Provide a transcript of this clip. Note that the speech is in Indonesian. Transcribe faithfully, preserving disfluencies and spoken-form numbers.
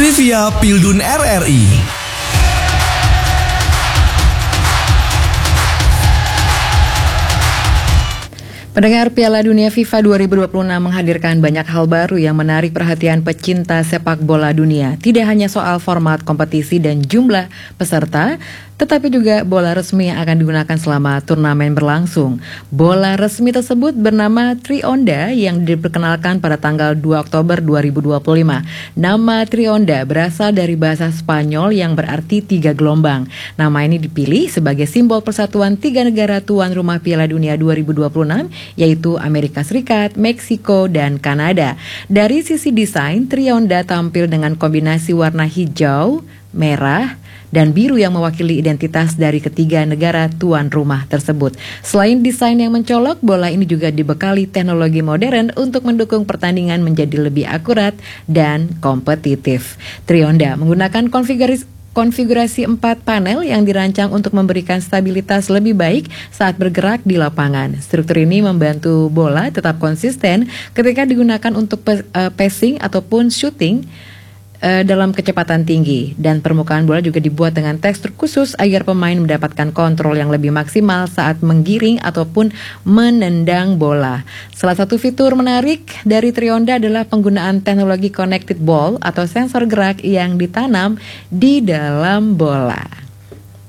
Trivia Pildun R R I. Pendengar, Piala Dunia FIFA dua ribu dua puluh enam menghadirkan banyak hal baru yang menarik perhatian pecinta sepak bola dunia. Tidak hanya soal format kompetisi dan jumlah peserta, tetapi juga bola resmi yang akan digunakan selama turnamen berlangsung. Bola resmi tersebut bernama Trionda yang diperkenalkan pada tanggal dua Oktober dua ribu dua puluh lima. Nama Trionda berasal dari bahasa Spanyol yang berarti tiga gelombang. Nama ini dipilih sebagai simbol persatuan tiga negara tuan rumah Piala Dunia dua ribu dua puluh enam, yaitu Amerika Serikat, Meksiko, dan Kanada. Dari sisi desain, Trionda tampil dengan kombinasi warna hijau, merah, dan biru yang mewakili identitas dari ketiga negara tuan rumah tersebut. Selain desain yang mencolok, bola ini juga dibekali teknologi modern untuk mendukung pertandingan menjadi lebih akurat dan kompetitif. Trionda menggunakan konfigurasi Konfigurasi empat panel yang dirancang untuk memberikan stabilitas lebih baik saat bergerak di lapangan. Struktur ini membantu bola tetap konsisten ketika digunakan untuk passing ataupun shooting dalam kecepatan tinggi, dan permukaan bola juga dibuat dengan tekstur khusus agar pemain mendapatkan kontrol yang lebih maksimal saat menggiring ataupun menendang bola. Salah satu fitur menarik dari Trionda adalah penggunaan teknologi connected ball atau sensor gerak yang ditanam di dalam bola.